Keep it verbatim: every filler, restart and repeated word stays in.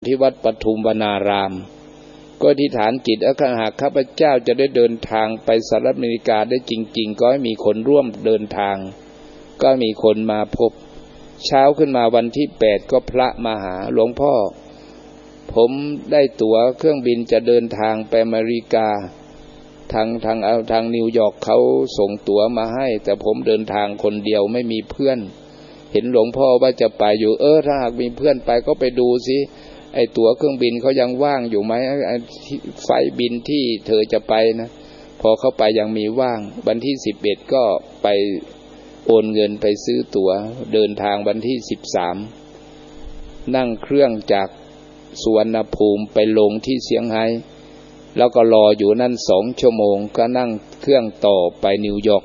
ที่วัดปทุมวนารามก็อธิษฐานจิตว่าหากข้าพเจ้าจะได้เดินทางไปสหรัฐอเมริกาได้จริงๆก็ให้มีคนร่วมเดินทางก็มีคนมาพบเช้าขึ้นมาวันที่แปดก็พระมาหาหลวงพ่อผมได้ตั๋วเครื่องบินจะเดินทางไปอเมริกาทางทางเอาทางนิวยอร์กเขาส่งตั๋วมาให้แต่ผมเดินทางคนเดียวไม่มีเพื่อนเห็นหลวงพ่อว่าจะไปอยู่เออถ้าหากมีเพื่อนไปก็ไปดูสิไอ้ตั๋วเครื่องบินเขายังว่างอยู่ไหมไอ้ไฟบินที่เธอจะไปนะพอเข้าไปยังมีว่างวันที่สิบเอ็ดก็ไปโอนเงินไปซื้อตั๋วเดินทางวันที่สิบสามนั่งเครื่องจากสุวรรณภูมิไปลงที่เซี่ยงไฮ้แล้วก็รออยู่นั่นสองชั่วโมงก็นั่งเครื่องต่อไปนิวยอร์ก